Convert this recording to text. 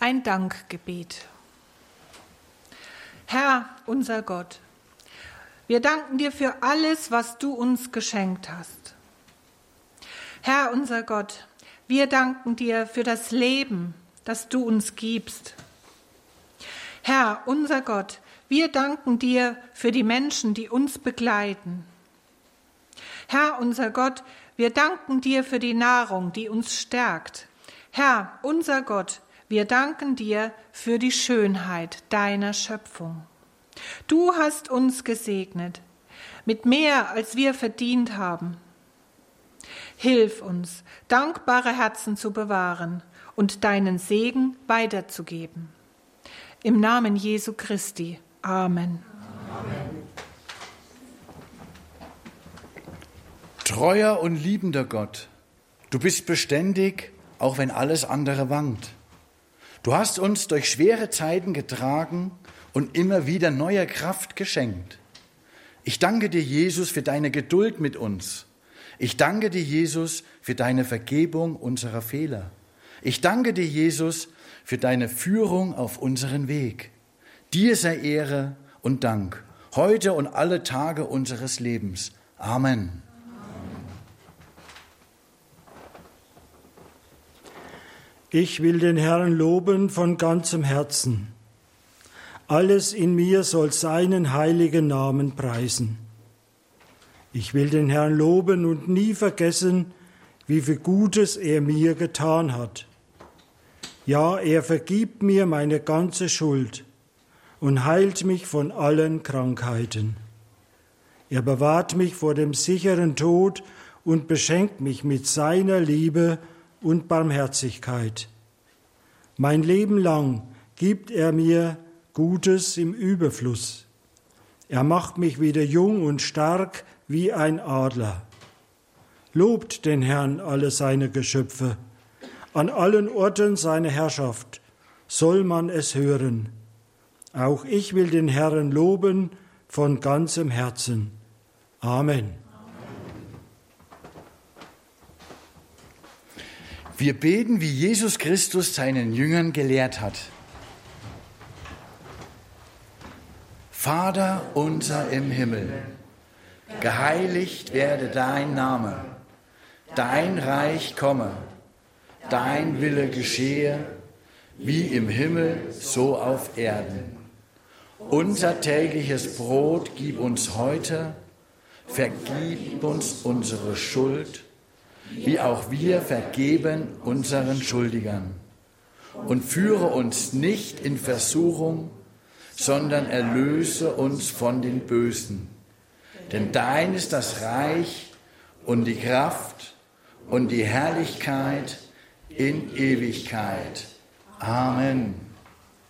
Ein Dankgebet. Herr, unser Gott, wir danken dir für alles, was du uns geschenkt hast. Herr, unser Gott, wir danken dir für das Leben, das du uns gibst. Herr, unser Gott, wir danken dir für die Menschen, die uns begleiten. Herr, unser Gott, wir danken dir für die Nahrung, die uns stärkt. Herr, unser Gott, wir danken dir für die Schönheit deiner Schöpfung. Du hast uns gesegnet, mit mehr, als wir verdient haben. Hilf uns, dankbare Herzen zu bewahren und deinen Segen weiterzugeben. Im Namen Jesu Christi. Amen. Amen. Treuer und liebender Gott, du bist beständig, auch wenn alles andere wankt. Du hast uns durch schwere Zeiten getragen und immer wieder neue Kraft geschenkt. Ich danke dir, Jesus, für deine Geduld mit uns. Ich danke dir, Jesus, für deine Vergebung unserer Fehler. Ich danke dir, Jesus, für deine Führung auf unseren Weg. Dir sei Ehre und Dank, heute und alle Tage unseres Lebens. Amen. Ich will den Herrn loben von ganzem Herzen. Alles in mir soll seinen heiligen Namen preisen. Ich will den Herrn loben und nie vergessen, wie viel Gutes er mir getan hat. Ja, er vergibt mir meine ganze Schuld und heilt mich von allen Krankheiten. Er bewahrt mich vor dem sicheren Tod und beschenkt mich mit seiner Liebe und Barmherzigkeit. Mein Leben lang gibt er mir Gutes im Überfluss. Er macht mich wieder jung und stark wie ein Adler. Lobt den Herrn alle seine Geschöpfe. An allen Orten seiner Herrschaft soll man es hören. Auch ich will den Herrn loben von ganzem Herzen. Amen. Wir beten, wie Jesus Christus seinen Jüngern gelehrt hat. Vater unser im Himmel, geheiligt werde dein Name, dein Reich komme, dein Wille geschehe, wie im Himmel, so auf Erden. Unser tägliches Brot gib uns heute, vergib uns unsere Schuld, wie auch wir vergeben unseren Schuldigern. Und führe uns nicht in Versuchung, sondern erlöse uns von den Bösen. Denn dein ist das Reich und die Kraft und die Herrlichkeit in Ewigkeit. Amen.